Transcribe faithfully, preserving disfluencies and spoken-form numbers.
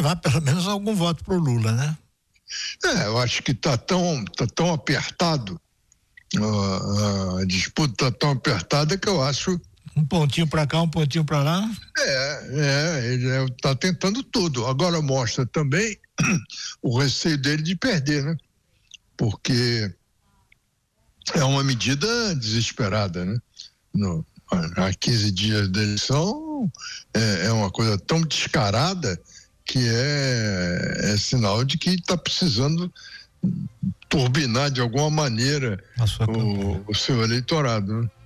levar pelo menos algum voto pro Lula, né? É, eu acho que tá tão, tá tão apertado, a, a disputa tá tão apertada que eu acho... Um pontinho para cá, um pontinho para lá. É, é, ele está tentando tudo. Agora mostra também o receio dele de perder, né? Porque é uma medida desesperada, né? No, há quinze dias da eleição é, é uma coisa tão descarada que é, é sinal de que está precisando turbinar de alguma maneira o, o seu eleitorado, né?